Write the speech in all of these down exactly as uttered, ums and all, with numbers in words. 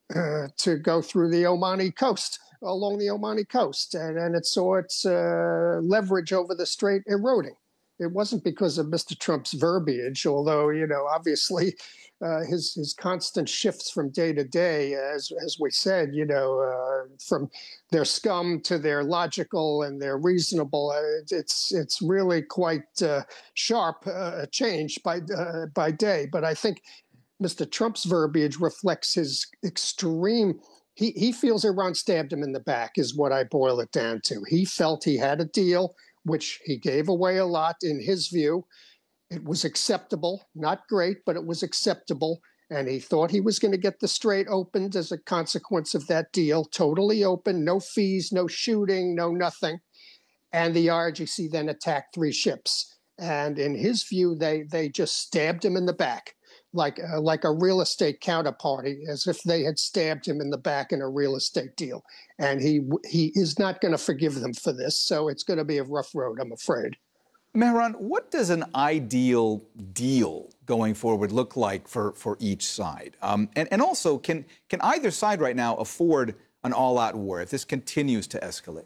uh, to go through the Omani coast, along the Omani coast, and, and it saw its uh, leverage over the strait eroding. It wasn't because of Mister Trump's verbiage, although, you know, obviously uh, his his constant shifts from day to day, as as we said, you know, uh, from their scum to their logical and their reasonable. Uh, it's it's really quite uh, sharp uh, change by uh, by day. But I think Mister Trump's verbiage reflects his extreme. He he feels Iran stabbed him in the back, is what I boil it down to. He felt he had a deal, which he gave away a lot in his view. It was acceptable, not great, but it was acceptable. And he thought he was going to get the strait opened as a consequence of that deal, totally open, no fees, no shooting, no nothing. And the R G C then attacked three ships. And in his view, they they just stabbed him in the back, like uh, like a real estate counterparty, as if they had stabbed him in the back in a real estate deal. And he he is not going to forgive them for this. So it's going to be a rough road, I'm afraid. Mehran, what does an ideal deal going forward look like for, for each side? Um, and, and also, can, can either side right now afford an all-out war if this continues to escalate?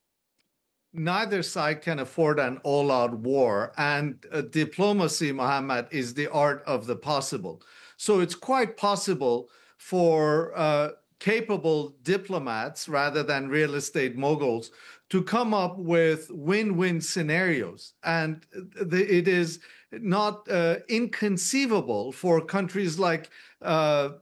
Neither side can afford an all-out war, and uh, diplomacy, Mohammed, is the art of the possible. So it's quite possible for uh, capable diplomats, rather than real estate moguls, to come up with win-win scenarios. And the, it is not uh, inconceivable for countries like uh,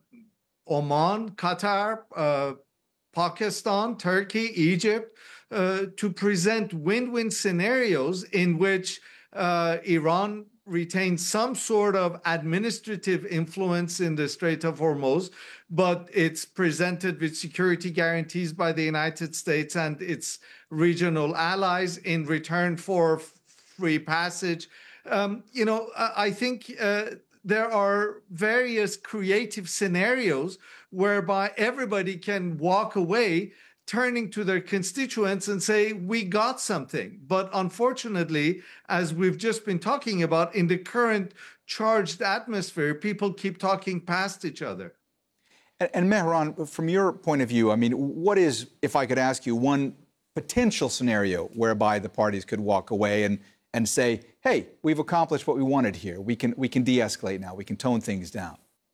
Oman, Qatar, uh, Pakistan, Turkey, Egypt, uh, to present win-win scenarios in which uh, Iran retains some sort of administrative influence in the Strait of Hormuz, but it's presented with security guarantees by the United States and its regional allies in return for free passage. Um, you know, I think uh, there are various creative scenarios whereby everybody can walk away turning to their constituents and say, we got something. But unfortunately, as we've just been talking about, in the current charged atmosphere, people keep talking past each other. And, and Mehran, from your point of view, I mean, what is, if I could ask you, one potential scenario whereby the parties could walk away and, and say, hey, we've accomplished what we wanted here. We can, we can de-escalate now. We can tone things down.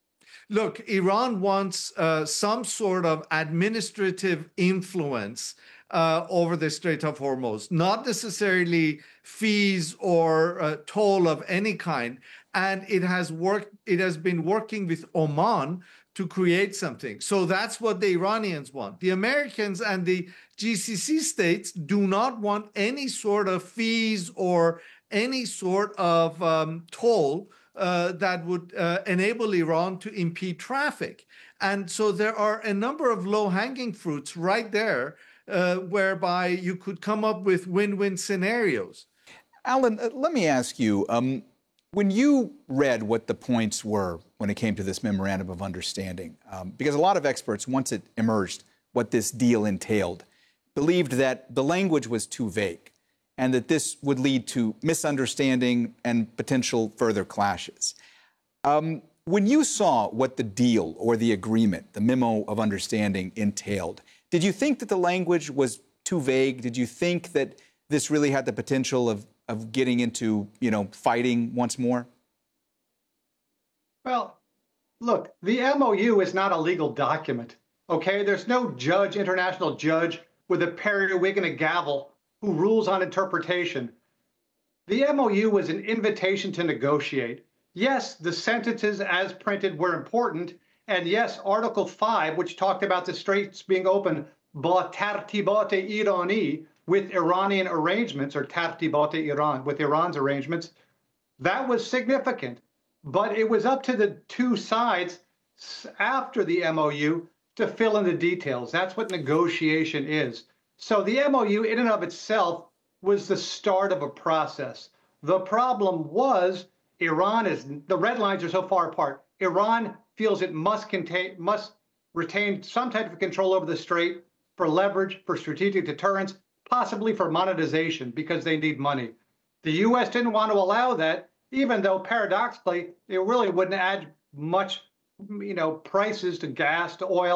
Look, Iran wants uh, some sort of administrative influence uh, over the Strait of Hormuz, not necessarily fees or uh, toll of any kind. And it has worked. It has been working with Oman to create something. So that's what the Iranians want. The Americans and the G C C states do not want any sort of fees or any sort of um, toll Uh, that would uh, enable Iran to impede traffic. And so there are a number of low-hanging fruits right there uh, whereby you could come up with win-win scenarios. Alan, uh, let me ask you, um, when you read what the points were when it came to this memorandum of understanding, um, because a lot of experts, once it emerged what this deal entailed, believed that the language was too vague, and that this would lead to misunderstanding and potential further clashes. Um, when you saw what the deal or the agreement, the memo of understanding entailed, did you think that the language was too vague? Did you think that this really had the potential of, of getting into, you know, fighting once more? Well, look, the M O U is not a legal document, okay? There's no judge, international judge, with a periwig and a gavel who rules on interpretation. The M O U was an invitation to negotiate. Yes, the sentences as printed were important. And yes, Article five, which talked about the straits being open, ba tartibat Irani, with Iranian arrangements, or tartibat Iran, with Iran's arrangements, that was significant. But it was up to the two sides after the M O U to fill in the details. That's what negotiation is. So the M O U in and of itself was the start of a process. The problem was Iran is, the red lines are so far apart. Iran feels it must contain, must retain some type of control over the strait for leverage, for strategic deterrence, possibly for monetization because they need money. The U S didn't want to allow that, even though paradoxically, it really wouldn't add much, you know, prices to gas, to oil,